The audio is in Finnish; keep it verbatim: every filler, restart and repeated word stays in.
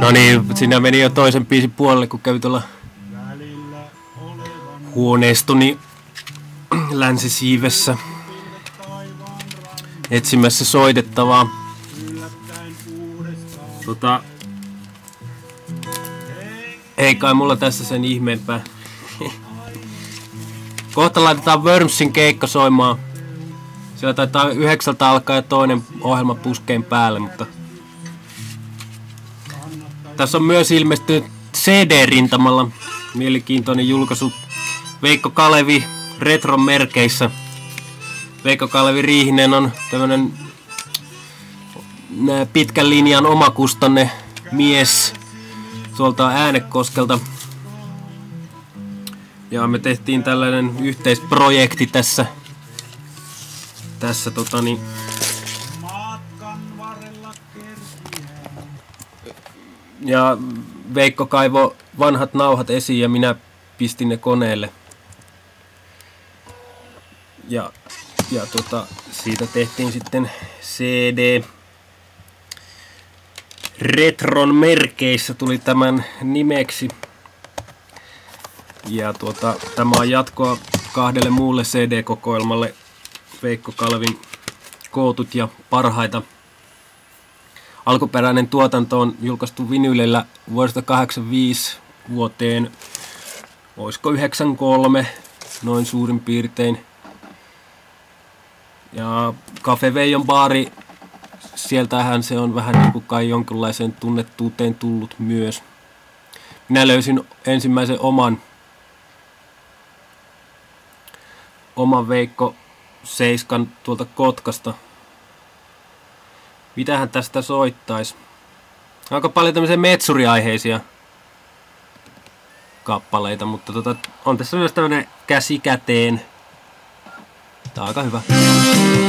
No niin, siinä meni jo toisen biisin puolelle, kun kävi tuolla huoneistoni länsisiivessä etsimässä soitettavaa. Tota, ei kai mulla tässä sen ihmeempää. Kohta laitetaan Wormsin keikka soimaan. Siellä taitaa yhdeksältä alkaa ja toinen ohjelma puskeen päälle, mutta tässä on myös ilmestynyt C D-rintamalla mielenkiintoinen julkaisu Veikko Kalevi retron merkeissä. Veikko Kalevi Riihinen on tämmönen pitkän linjan omakustanne mies tuolta Äänekoskelta. Ja me tehtiin tällainen yhteisprojekti tässä. Tässä totani. Ja Veikko kaivo vanhat nauhat esiin ja minä pistin ne koneelle. Ja, ja tota, siitä tehtiin sitten C D. Retron merkeissä tuli tämän nimeksi. Ja tuota, tämä on jatkoa kahdelle muulle C D-kokoelmalle. Veikko Kalevin kootut ja parhaita. Alkuperäinen tuotanto on julkaistu vinylillä vuodesta kahdeksankymmentäviisi vuoteen, olisiko yhdeksänkymmentäkolme, noin suurin piirtein. Ja Cafe Veijon baari, sieltähän se on vähän niin kuin kai jonkinlaiseen tunnettuuteen tullut myös. Minä löysin ensimmäisen oman, oman Veikko Seiskan tuolta Kotkasta. Mitähän tästä soittaisi? Aika paljon tämmöisiä metsuriaiheisia kappaleita, mutta tota, on tässä myös tämmönen käsi käteen. Tää on aika hyvä.